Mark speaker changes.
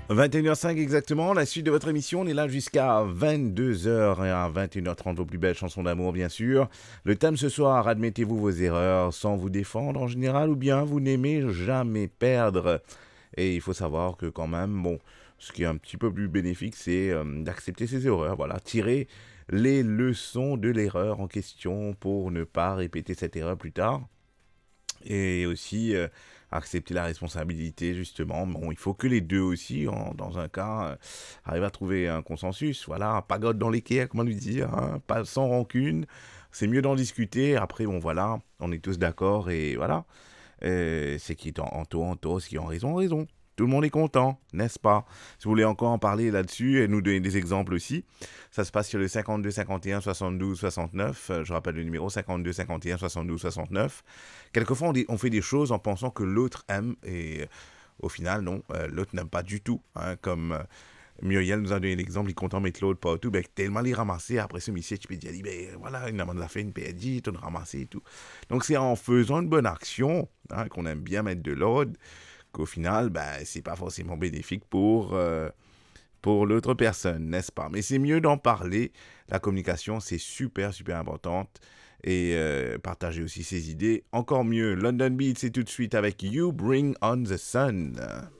Speaker 1: 21h05 exactement, la suite de votre émission, on est là jusqu'à 22h et à 21h30, vos plus belles chansons d'amour bien sûr. Le thème ce soir, admettez-vous vos erreurs sans vous défendre en général ou bien vous n'aimez jamais perdre. Et il faut savoir que quand même, bon, ce qui est un petit peu plus bénéfique, c'est d'accepter ses erreurs, voilà, tirer les leçons de l'erreur en question pour ne pas répéter cette erreur plus tard. Et aussi accepter la responsabilité justement. Bon, il faut que les deux aussi, dans un cas, arrivent à trouver un consensus. Voilà, pagode dans l'équerre, comment lui dire, hein, pas sans rancune. C'est mieux d'en discuter. Après, bon voilà, on est tous d'accord et voilà. C'est qui est en tort, ce qui est en raison. Tout le monde est content, n'est-ce pas? Si vous voulez encore en parler là-dessus et nous donner des exemples aussi, ça se passe sur le 52 51 72 69. Je rappelle le numéro 52 51 72 69. Quelquefois, on fait des choses en pensant que l'autre aime et au final, non, l'autre n'aime pas du tout. Hein, comme Muriel nous a donné l'exemple, il compte mettre l'autre partout, ben, tellement les ramasser après ce monsieur, tu peux dire, ben, voilà, une amende a fait une perdue, tu as ramassé et tout. Donc, c'est en faisant une bonne action, hein, qu'on aime bien mettre de l'ordre, qu'au final, ben, c'est pas forcément bénéfique pour l'autre personne, n'est-ce pas? Mais c'est mieux d'en parler. La communication, c'est super, super importante. Et partager aussi ses idées. Encore mieux, London Beat, c'est tout de suite avec You Bring on the Sun.